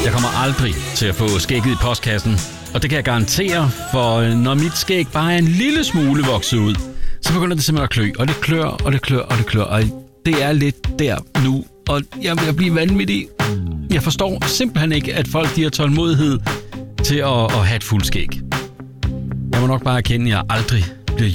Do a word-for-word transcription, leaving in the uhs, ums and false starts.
Jeg kommer aldrig til at få skægget i postkassen, og det kan jeg garantere, for når mit skæg bare er en lille smule vokset ud, så begynder det simpelthen at klø, og det klør, og det klør, og det klør, og det er lidt der nu, og jeg vil blive vanvittig. Jeg forstår simpelthen ikke, at folk de har tålmodighed til at, at have et fuld skæg. Jeg må nok bare erkende, at jeg aldrig